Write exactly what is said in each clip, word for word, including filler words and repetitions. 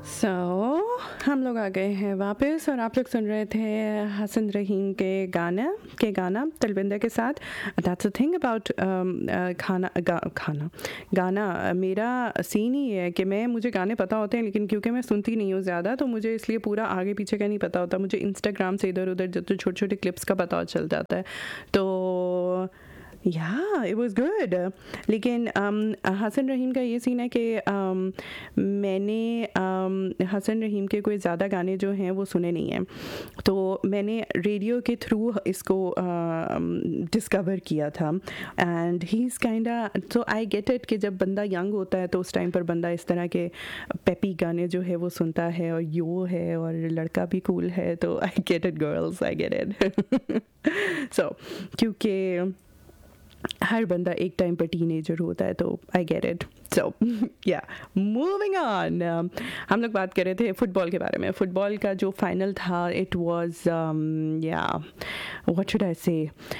सो so, हम लोग आ गए हैं वापस और आप लोग सुन रहे थे हसन रहीम के गाना के गाना तलविंदर के साथ। दैट्स अ थिंग अबाउट खाना गा, खाना गाना मेरा सीन ही है कि मैं मुझे गाने पता होते हैं, लेकिन क्योंकि मैं सुनती नहीं हूँ ज़्यादा तो मुझे इसलिए पूरा आगे पीछे का नहीं पता होता। मुझे इंस्टाग्राम से इधर उधर जो छोटे छोटे क्लिप्स का पता चल जाता है। तो या इट वाज गुड। लेकिन um, हसन रहीम का ये सीन है कि um, मैंने um, हसन रहीम के कोई ज़्यादा गाने जो हैं वो सुने नहीं हैं, तो मैंने रेडियो के थ्रू इसको डिस्कवर uh, किया था। And he is kinda, so I get it कि जब बंदा यंग होता है तो उस टाइम पर बंदा इस तरह के पेपी गाने जो है वो सुनता है, और यो है और लड़का भी कूल है, तो I get it girls, I get it. सो क्योंकि हर बंदा एक टाइम पर टीनेजर होता है, तो आई गेट इट। सो या मूविंग ऑन, हम लोग बात कर रहे थे फुटबॉल के बारे में। फुटबॉल का जो फाइनल था, इट वाज या व्हाट शुड आई से,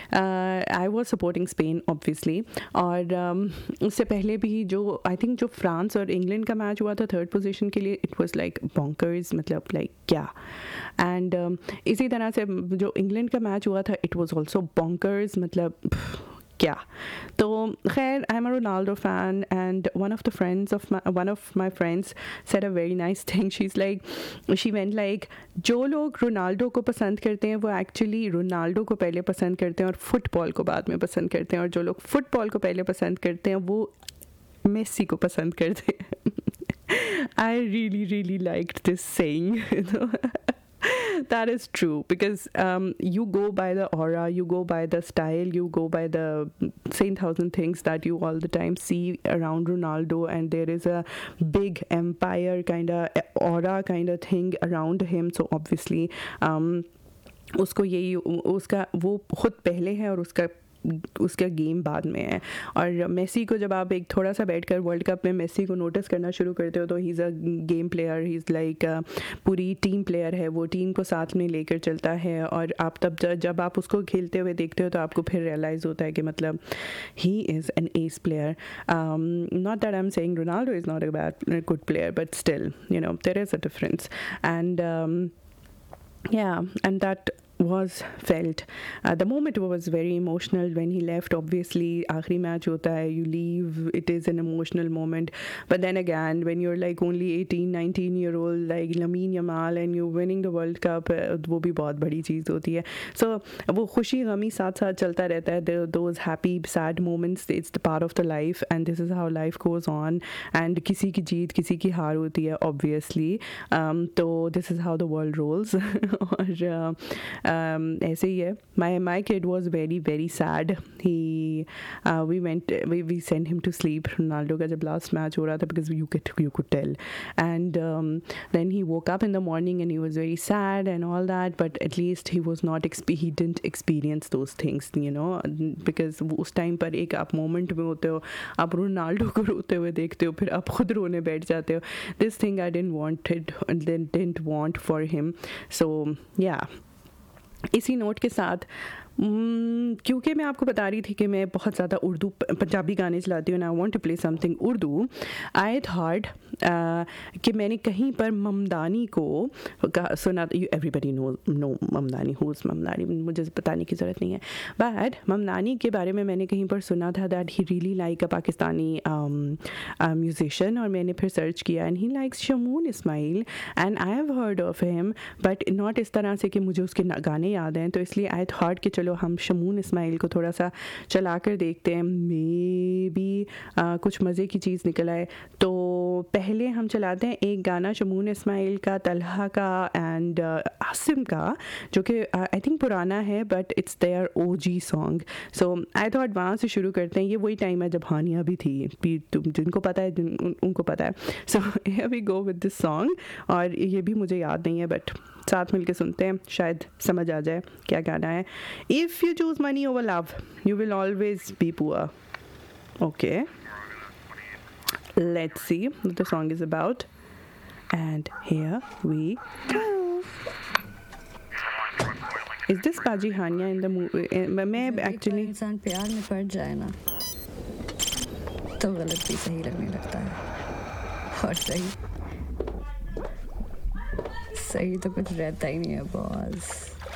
I was supporting Spain obviously. और um, उससे पहले भी जो आई थिंक जो फ्रांस और इंग्लैंड का मैच हुआ था थर्ड पोजीशन के लिए, इट वाज लाइक बॉन्कर्स, मतलब लाइक क्या। एंड um, इसी तरह से जो इंग्लैंड का मैच हुआ था, इट वाज आल्सो बॉन्कर्स, मतलब क्या। तो खैर, I am a Ronaldo fan and one of the friends of my one of my friends said a very nice thing. She is like she went like जो लोग Ronaldo को पसंद करते हैं वो एक्चुअली रोनाल्डो को पहले पसंद करते हैं और फुटबॉल को बाद में पसंद करते हैं, और जो लोग फुटबॉल को पहले पसंद करते हैं वो मेसी को पसंद करते हैं। I really really liked this saying. That is true, because um, you go by the aura, you go by the style, you go by the same thousand things that you all the time see around Ronaldo, and there is a big empire kind of aura kind of thing around him. So obviously um, उसको यही उसका वो खुद पहले है और उसका उसका गेम बाद में है। और मेसी को जब आप एक थोड़ा सा बैठकर वर्ल्ड कप में मेसी को नोटिस करना शुरू करते हो, तो he is a game player, he is like पूरी टीम प्लेयर है, वो टीम को साथ में लेकर चलता है। और आप तब जब आप उसको खेलते हुए देखते हो तो आपको फिर रियलाइज़ होता है कि मतलब he is an S player. Not that I am saying Ronaldo is not a bad good player, but still you know there is a difference. And yeah, and that was felt. Uh, the moment was very emotional when he left. Obviously, आखिरी match होता है, you leave, it is an emotional moment. But then again, when you're like only eighteen, nineteen year old like Lamine Yamal and you're winning the World Cup, वो भी बहुत बड़ी चीज़ होती है। So वो खुशी गमी साथ साथ चलता रहता है। Those happy, sad moments, it's the part of the life, and this is how life goes on. And किसी की जीत किसी की हार होती है obviously. Um, तो this is how the world rolls. और uh, Um, ऐसे ही है। My my kid was very very sad. He uh, we went we we sent him to sleep. Ronaldo का जब last match हो रहा था, because you could you could tell. And um, then he woke up in the morning and he was very sad and all that. But at least he was not exp- he didn't experience those things, you know, because उस time पर एक आप moment में होते हो, आप Ronaldo को रोते हुए देखते हो, फिर आप खुद रोने बैठ जाते हो। This thing I didn't wanted and then didn't want for him. So yeah. इसी नोट के साथ, क्योंकि मैं आपको बता रही थी कि मैं बहुत ज़्यादा उर्दू पंजाबी गाने चलाती हूँ, I want to play something Urdu. I thought कि मैंने कहीं पर ममदानी को सुना। Everybody know no Mamdani, whose Mamdani, मुझे बताने की ज़रूरत नहीं है। बट ममदानी के बारे में मैंने कहीं पर सुना था that he really like a Pakistani musician, और मैंने फिर सर्च किया and he likes Shamoon Ismail, and I have heard of him but not इस तरह से कि मुझे उसके गाने याद हैं। तो इसलिए आई थॉट कि चलो हम शमून इस्माइल को थोड़ा सा चला कर देखते हैं, मे बी कुछ मज़े की चीज़ निकल आए। तो पहले हम चलाते हैं एक गाना शमून इस्माइल का, तलहा का एंड आसिम का, जो कि आई थिंक पुराना है but it's there OG song. So I thought वहाँ से शुरू करते हैं। ये वही टाइम है जब हानिया भी थी, तुम जिनको पता है जिन, उन, उनको पता है। So here we go with this song, और ये भी मुझे याद नहीं है बट साथ मिलके सुनते हैं, शायद समझ आ जाए क्या गाना है। If you choose money over love you will always be poor. Okay, let's see what the song is about, and here we go. Is this पाजी हानिया इन द मूवी? मैं एक्चुअली, इंसान प्यार में पड़ जाए ना तो गलत भी सही लगने लगता है, और सही सही तो कुछ रहता ही नहीं है बॉस।